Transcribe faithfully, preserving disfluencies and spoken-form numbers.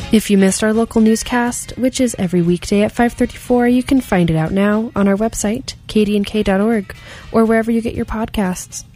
If you missed our local newscast, which is every weekday at five thirty-four, you can find it out now on our website, k d n k dot org, or wherever you get your podcasts.